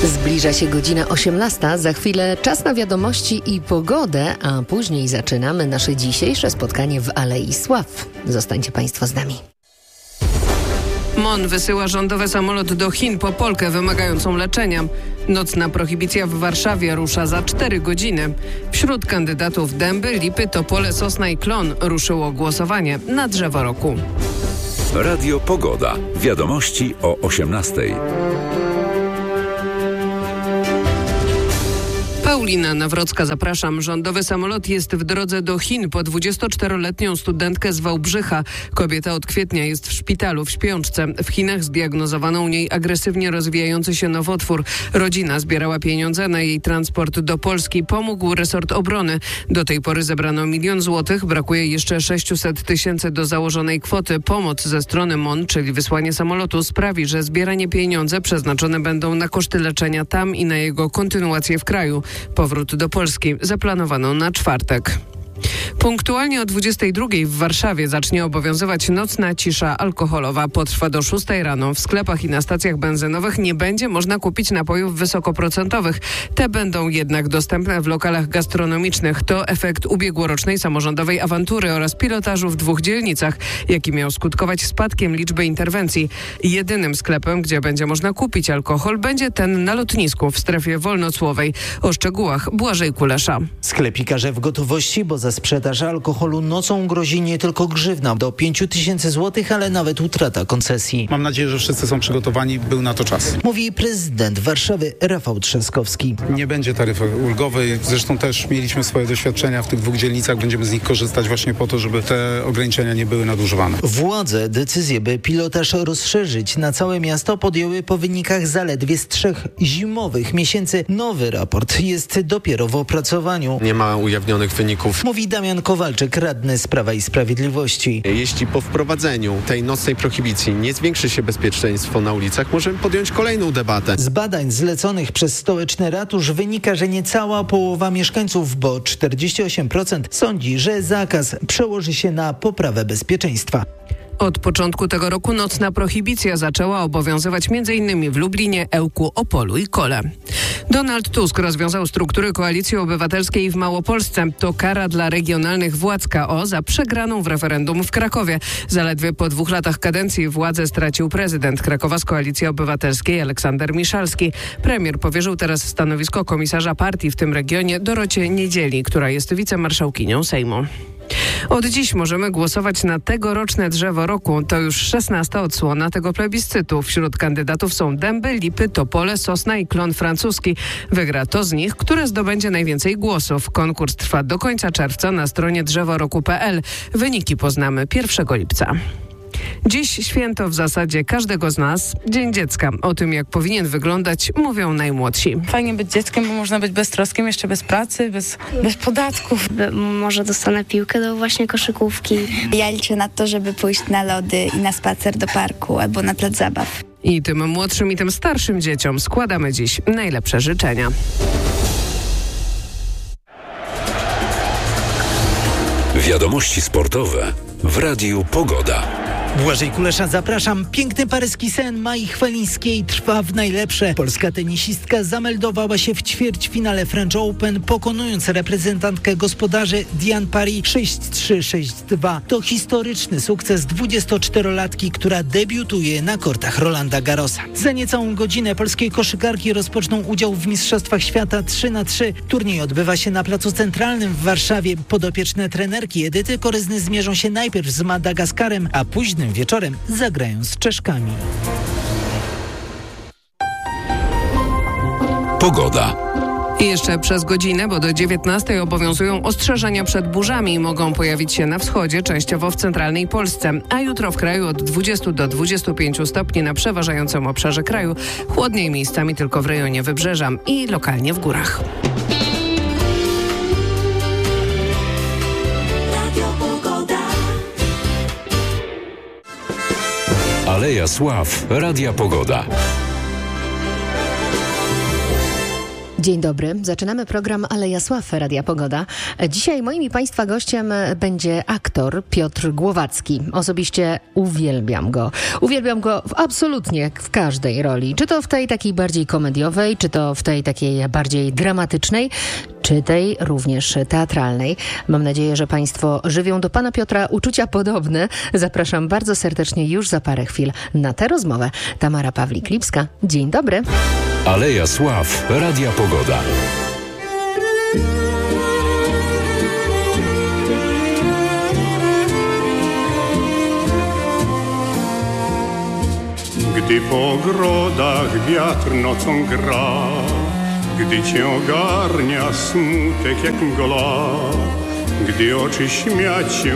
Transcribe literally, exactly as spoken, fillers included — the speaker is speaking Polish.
Zbliża się godzina osiemnasta, za chwilę czas na wiadomości i pogodę, a później zaczynamy nasze dzisiejsze spotkanie w Alei Sław. Zostańcie Państwo z nami. M O N wysyła rządowy samolot do Chin po Polkę wymagającą leczenia. Nocna prohibicja w Warszawie rusza za cztery godziny. Wśród kandydatów Dęby, Lipy, Topole, Sosna i Klon ruszyło głosowanie na drzewo roku. Radio Pogoda. Wiadomości o osiemnastej. Paulina Nawrocka, zapraszam. Rządowy samolot jest w drodze do Chin po dwudziestoczteroletnią studentkę z Wałbrzycha. Kobieta od kwietnia jest w szpitalu w śpiączce. W Chinach zdiagnozowano u niej agresywnie rozwijający się nowotwór. Rodzina zbierała pieniądze na jej transport do Polski. Pomógł resort obrony. Do tej pory zebrano milion złotych. Brakuje jeszcze sześćset tysięcy do założonej kwoty. Pomoc ze strony M O N, czyli wysłanie samolotu, sprawi, że zbieranie pieniądze przeznaczone będą na koszty leczenia tam i na jego kontynuację w kraju. Powrót do Polski zaplanowano na czwartek. Punktualnie o dwudziestej drugiej w Warszawie zacznie obowiązywać nocna cisza alkoholowa. Potrwa do szóstej rano. W sklepach i na stacjach benzynowych nie będzie można kupić napojów wysokoprocentowych. Te będą jednak dostępne w lokalach gastronomicznych. To efekt ubiegłorocznej samorządowej awantury oraz pilotażu w dwóch dzielnicach, jaki miał skutkować spadkiem liczby interwencji. Jedynym sklepem, gdzie będzie można kupić alkohol, będzie ten na lotnisku w strefie wolnocłowej. O szczegółach Błażej Kulesza. Sklepikarze w gotowości, bo za sprzedaż alkoholu nocą grozi nie tylko grzywna do pięć tysięcy złotych, ale nawet utrata koncesji. Mam nadzieję, że wszyscy są przygotowani, był na to czas. Mówi prezydent Warszawy Rafał Trzaskowski. Nie będzie taryfy ulgowej, zresztą też mieliśmy swoje doświadczenia w tych dwóch dzielnicach, będziemy z nich korzystać właśnie po to, żeby te ograniczenia nie były nadużywane. Władze decyzję, by pilotaż rozszerzyć na całe miasto, podjęły po wynikach zaledwie z trzech zimowych miesięcy. Nowy raport jest dopiero w opracowaniu. Nie ma ujawnionych wyników. Mówi Damian Kowalczyk, radny z Prawa i Sprawiedliwości. Jeśli po wprowadzeniu tej nocnej prohibicji nie zwiększy się bezpieczeństwo na ulicach, możemy podjąć kolejną debatę. Z badań zleconych przez stołeczny ratusz wynika, że niecała połowa mieszkańców, bo czterdzieści osiem procent sądzi, że zakaz przełoży się na poprawę bezpieczeństwa. Od początku tego roku nocna prohibicja zaczęła obowiązywać m.in. w Lublinie, Ełku, Opolu i Kole. Donald Tusk rozwiązał struktury Koalicji Obywatelskiej w Małopolsce. To kara dla regionalnych władz K O za przegraną w referendum w Krakowie. Zaledwie po dwóch latach kadencji władzę stracił prezydent Krakowa z Koalicji Obywatelskiej Aleksander Miszalski. Premier powierzył teraz stanowisko komisarza partii w tym regionie Dorocie Niedzieli, która jest wicemarszałkinią Sejmu. Od dziś możemy głosować na tegoroczne drzewo roku. To już szesnasta odsłona tego plebiscytu. Wśród kandydatów są Dęby, Lipy, Topole, Sosna i Klon francuski. Wygra to z nich, które zdobędzie najwięcej głosów. Konkurs trwa do końca czerwca na stronie drzeworoku kropka p l. Wyniki poznamy pierwszego lipca. Dziś święto w zasadzie każdego z nas. Dzień Dziecka. O tym, jak powinien wyglądać, mówią najmłodsi. Fajnie być dzieckiem, bo można być beztroskim, jeszcze bez pracy, bez, bez podatków. Może dostanę piłkę do właśnie koszykówki. Ja liczę na to, żeby pójść na lody i na spacer do parku albo na plac zabaw. I tym młodszym i tym starszym dzieciom składamy dziś najlepsze życzenia. Wiadomości sportowe w Radiu Pogoda. Błażej Kulesza, zapraszam. Piękny paryski sen Mai Chwalińskiej trwa w najlepsze. Polska tenisistka zameldowała się w ćwierćfinale French Open, pokonując reprezentantkę gospodarzy Diane Paris sześć trzy sześć dwa. To historyczny sukces dwudziestoczterolatki, która debiutuje na kortach Rolanda Garrosa. Za niecałą godzinę polskie koszykarki rozpoczną udział w Mistrzostwach Świata trzy na trzy. Turniej odbywa się na Placu Centralnym w Warszawie. Podopieczne trenerki Edyty Koryzny zmierzą się najpierw z Madagaskarem, a późnym wieczorem zagrają z Czeszkami. Pogoda. I jeszcze przez godzinę, bo do dziewiętnastej obowiązują ostrzeżenia przed burzami. Mogą pojawić się na wschodzie, częściowo w centralnej Polsce. A jutro w kraju od dwudziestu do dwudziestu pięciu stopni na przeważającym obszarze kraju. Chłodniej miejscami tylko w rejonie wybrzeża i lokalnie w górach. Aleja Sław, Radia Pogoda. Dzień dobry. Zaczynamy program Aleja Sław Radia Pogoda. Dzisiaj moim i Państwa gościem będzie aktor Piotr Głowacki. Osobiście uwielbiam go. Uwielbiam go w absolutnie w każdej roli. Czy to w tej takiej bardziej komediowej, czy to w tej takiej bardziej dramatycznej, czy tej również teatralnej. Mam nadzieję, że Państwo żywią do Pana Piotra uczucia podobne. Zapraszam bardzo serdecznie już za parę chwil na tę rozmowę. Tamara Pawlik-Lipska. Dzień dobry. Aleja Sław Radia Pogoda. Gdy po ogrodach wiatr nocą gra, gdy cię ogarnia smutek jak mgła, gdy oczy śmiać się